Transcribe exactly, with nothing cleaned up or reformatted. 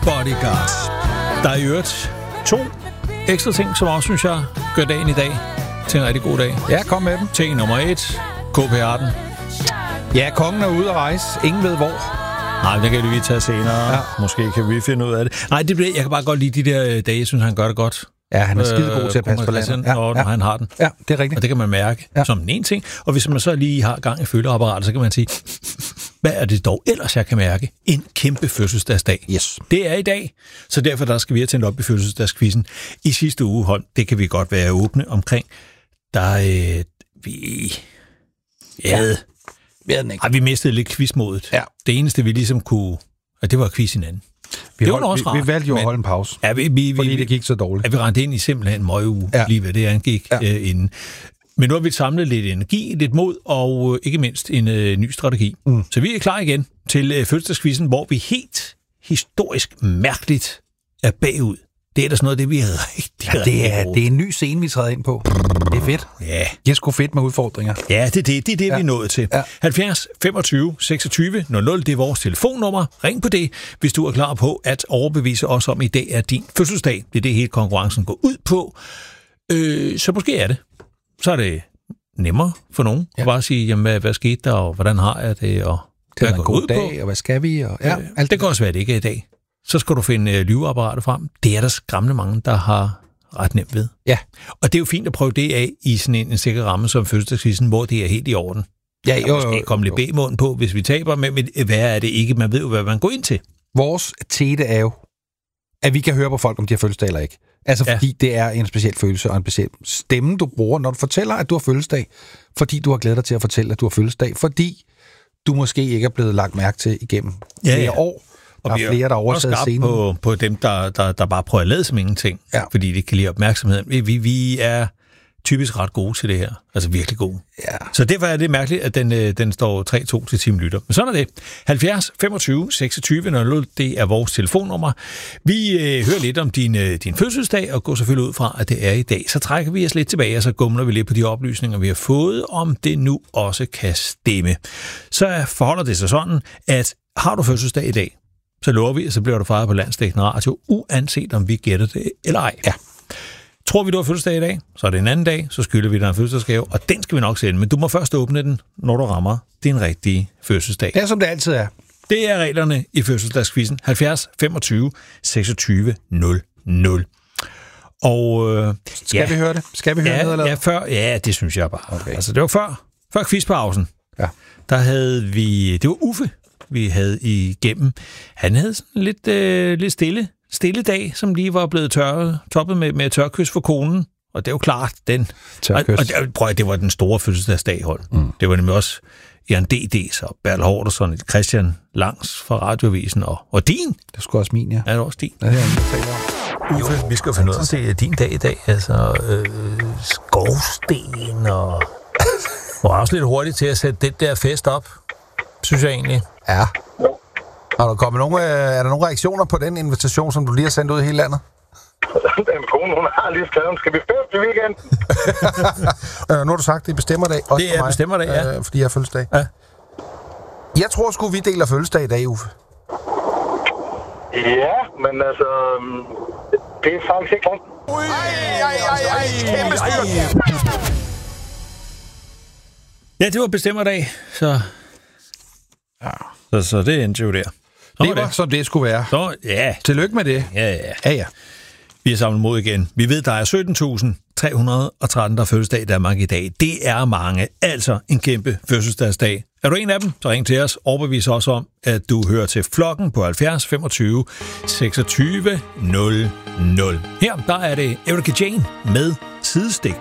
Bodyguards. Der er i øvrigt to ekstra ting, som også, synes jeg, gør dagen i dag til en rigtig god dag. Ja, kom med dem. Ting nummer et, K P atten. Ja, kongen er ude at rejse. Ingen ved hvor. Nej, det kan vi lige tage senere. Ja. Måske kan vi finde ud af det. Nej, det bliver, jeg kan bare godt lide de der dage. Jeg synes, han gør det godt. Ja, han er skide god til at passe på landet. Ja, når ja. han har den. Ja, det er rigtigt. Og det kan man mærke ja. som den ene ting. Og hvis man så lige har gang i føleapparatet, så kan man sige, hvad er det dog ellers, jeg kan mærke? En kæmpe fødselsdagsdag. Yes. Det er i dag, så derfor der skal vi have tændt op i fødselsdagskvizzen. I sidste uge, hold, det kan vi godt være åbne omkring. Der øh, vi... Ja, ja. Vi havde den ikke. Ej, vi mistede lidt quizmodet. Ja. Det eneste, vi ligesom kunne... Og det var quiz hinanden. Vi, det hold, var også vi, vi valgte jo at holde en pause, ja, vi, vi, fordi vi, det gik så dårligt. Ja, vi rendte ind i simpelthen en møgeuge, ja. lige hvad det angik ja. øh, inden. Men nu har vi samlet lidt energi, lidt mod og øh, ikke mindst en øh, ny strategi. Mm. Så vi er klar igen til øh, fødselsdagskvizzen, hvor vi helt historisk mærkeligt er bagud. Det er da sådan noget, det vi er rigtig, ja, det, er, det er en ny scene, vi træder ind på. Det er fedt. Ja. Det er sgu fedt med udfordringer. Ja, det er det, det, er det ja. vi er nået til. Ja. halvfjerds femogtyve seksogtyve nul nul, det er vores telefonnummer. Ring på det, hvis du er klar på at overbevise os om, at i dag er din fødselsdag. Det er det, hele konkurrencen går ud på. Øh, så måske er det. Så er det nemmere for nogen ja. at bare sige, jamen, hvad, hvad skete der, og hvordan har jeg det, og det er en god dag, på. Og hvad skal vi? Og, ja, øh, alt det kan også være, det ikke er i dag. Så skal du finde øh, lyveapparater frem. Det er der skræmmende mange, der har ret nemt ved. Ja. Og det er jo fint at prøve det af i sådan en, en sikker ramme som fødselsdagskvizzen, hvor det er helt i orden. Ja, jo, måske komme lidt B-måden på, hvis vi taber, men hvad er det ikke? Man ved jo, hvad man går ind til. Vores tete er jo, at vi kan høre på folk, om de har fødselsdag eller ikke. Altså fordi ja. det er en speciel følelse og en speciel stemme, du bruger, når du fortæller, at du har fødselsdag. Fordi du har glædet dig til at fortælle, at du har fødselsdag. Fordi du måske ikke er blevet lagt mærke til igennem ja, flere ja. år. Og der vi er flere, der er overtaget scenen. På, på dem, der, der, der bare prøver at lade som ingenting, ja. fordi de kan lide opmærksomheden. Vi, vi er typisk ret gode til det her. Altså virkelig gode. Ja. Så derfor er det mærkeligt, at den, den står tre to til ti minutter. Men sådan er det. halvfjerds femogtyve seksogtyve nul nul, det er vores telefonnummer. Vi øh, hører lidt om din, øh, din fødselsdag, og går selvfølgelig ud fra, at det er i dag. Så trækker vi os lidt tilbage, og så gumler vi lidt på de oplysninger, vi har fået, om det nu også kan stemme. Så forholder det sig sådan, at har du fødselsdag i dag, så lover vi, at så bliver du fejret på landsdækkende radio, uanset om vi gætter det eller ej. Ja. Tror vi, du har fødselsdag i dag, så er det en anden dag, så skylder vi dig en fødselsdagsgave, og den skal vi nok sende, men du må først åbne den, når du rammer din rigtige fødselsdag. Det er, som det altid er. Det er reglerne i fødselsdagskvizzen. halvfjerds femogtyve seksogtyve nul nul. Og øh, skal ja, vi høre det? Skal vi høre ja, det eller? Ja, før, ja, det synes jeg bare. Okay. Altså det var før, før quizpausen. Ja. Der havde vi, det var Uffe, vi havde igennem. Han havde sådan lidt, øh, lidt stille, stille dag, som lige var blevet tørret, toppet med, med tørkys for konen. Og det er jo klart, den... Tørkys. Og, og prøv at det var den store fødselsdagsdag, hold. Mm. Det var nemlig også Jan D D's og Bertel Horderson, Christian Langs fra Radioavisen, og, og din. Det skulle også min, ja. Ja, det var også din. Ja, det er jeg Uffe, vi skal finde ud af at se din dag i dag. Altså, øh, skovsten og... Du er også lidt hurtigt til at sætte den der fest op, synes jeg egentlig. Ja. Har der kommet nogle, er der nogle reaktioner på den invitation, som du lige har sendt ud i hele landet? Den kone, hun har lige skrevet, skal vi fest i weekenden? øh, nu har du sagt, det er bestemmerdag. Også det er bestemmerdag, ja. Øh, fordi jeg har fødselsdag. Ja. Jeg tror sgu, vi deler fødselsdag i dag, Uffe. Ja, men altså, det er faktisk ikke rundt. Ui, ej, ej, ej, kæmpe styrt. Ja, det var bestemmerdag, så... Ja. Så, så det endte jo der. Så det var, det. som det skulle være. Så, ja. Tillykke med det. Ja, ja. Ja, ja. Vi er samlet mod igen. Vi ved, der er sytten tusind tre hundrede og tretten, der er fødselsdag i Danmark i dag. Det er mange. Altså en kæmpe fødselsdagsdag. Er du en af dem, så ring til os. Overbevis os om, at du hører til flokken på halvfjerds femogtyve seksogtyve nul nul. Her der er det Erika Jane med Sidestik.